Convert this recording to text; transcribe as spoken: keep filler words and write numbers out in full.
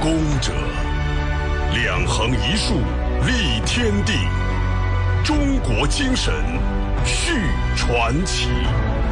功者，两横一竖立天地，中国精神续传奇。